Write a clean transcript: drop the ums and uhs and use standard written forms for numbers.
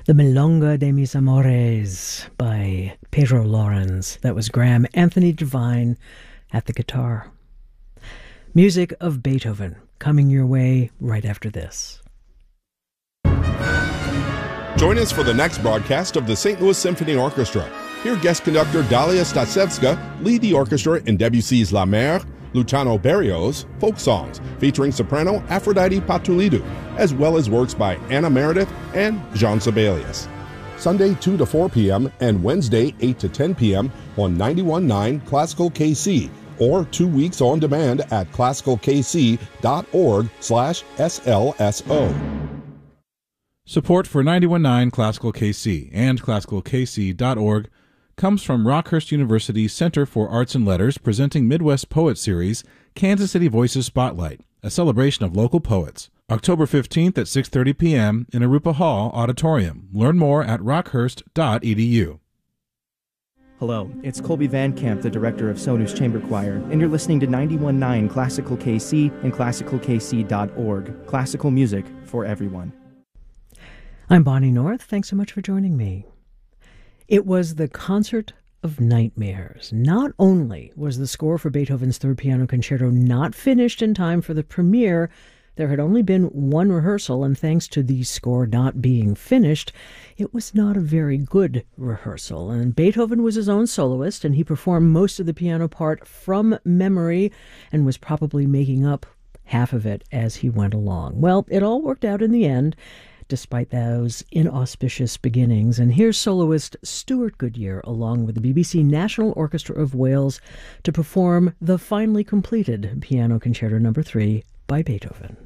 The Milonga de mis Amores by Pedro Lawrence. That was Graham Anthony Devine at the guitar. Music of Beethoven coming your way right after this. Join us for the next broadcast of the St. Louis Symphony Orchestra. Hear guest conductor Dalia Stasevska lead the orchestra in Debussy's La Mer, Luciano Berrios' folk songs featuring soprano Aphrodite Patulidou, as well as works by Anna Meredith and Jean Sibelius. Sunday 2 to 4 p.m. and Wednesday 8 to 10 p.m. on 91.9 Classical KC, or 2 weeks on demand at classicalkc.org/SLSO. Support for 91.9 Classical KC and classicalkc.org comes from Rockhurst University's Center for Arts and Letters, presenting Midwest Poet Series, Kansas City Voices Spotlight, a celebration of local poets. October 15th at 6:30 p.m. in Arupa Hall Auditorium. Learn more at rockhurst.edu. Hello, it's Colby Van Camp, the director of Sonu's Chamber Choir, and you're listening to 91.9 Classical KC and classicalkc.org. Classical music for everyone. I'm Bonnie North. Thanks so much for joining me. It was the Concert of Nightmares. Not only was the score for Beethoven's Third Piano Concerto not finished in time for the premiere, there had only been one rehearsal, and thanks to the score not being finished, it was not a very good rehearsal. And Beethoven was his own soloist, and he performed most of the piano part from memory and was probably making up half of it as he went along. Well, it all worked out in the end, despite those inauspicious beginnings. And here's soloist Stuart Goodyear along with the BBC National Orchestra of Wales to perform the finally completed Piano Concerto No. 3 by Beethoven.